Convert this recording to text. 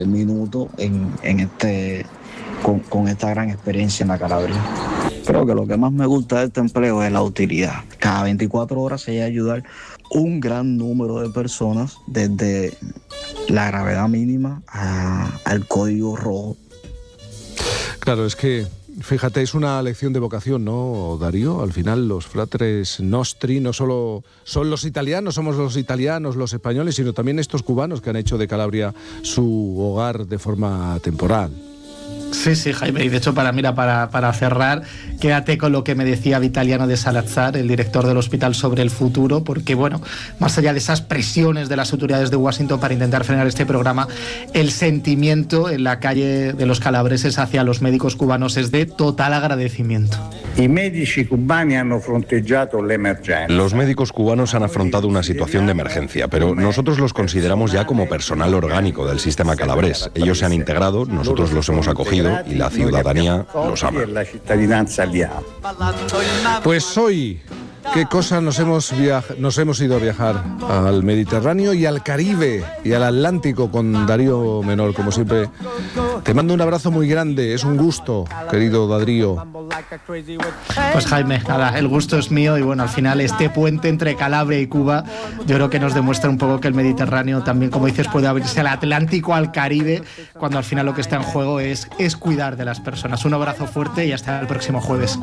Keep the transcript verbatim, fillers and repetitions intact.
minuto en, en este, con, con esta gran experiencia en la Calabria. Creo que lo que más me gusta de este empleo es la utilidad. Cada veinticuatro horas se llega a ayudar un gran número de personas, desde la gravedad mínima a, al código rojo. Claro, es que, fíjate, es una lección de vocación, ¿no, Darío? Al final los fratres nostri no solo son los italianos, somos los italianos, los españoles, sino también estos cubanos que han hecho de Calabria su hogar de forma temporal. Sí, sí, Jaime, y de hecho para, mira, para, para cerrar, quédate con lo que me decía Vitaliano de Salazar, el director del hospital, sobre el futuro, porque bueno, más allá de esas presiones de las autoridades de Washington para intentar frenar este programa, el sentimiento en la calle de los calabreses hacia los médicos cubanos es de total agradecimiento. I medici cubani hanno fronteggiato l'emergenza. Los médicos cubanos han afrontado una situación de emergencia, pero nosotros los consideramos ya como personal orgánico del sistema calabrés. Ellos se han integrado, nosotros los hemos acogido y la ciudadanía los ama. Pues hoy, qué cosa nos hemos viaj- nos hemos ido a viajar al Mediterráneo y al Caribe y al Atlántico con Darío Menor, como siempre. Te mando un abrazo muy grande, es un gusto, querido Darío. Pues Jaime, nada, el gusto es mío y bueno, al final este puente entre Calabria y Cuba yo creo que nos demuestra un poco que el Mediterráneo también, como dices, puede abrirse al Atlántico, al Caribe, cuando al final lo que está en juego es, es cuidar de las personas. Un abrazo fuerte y hasta el próximo jueves.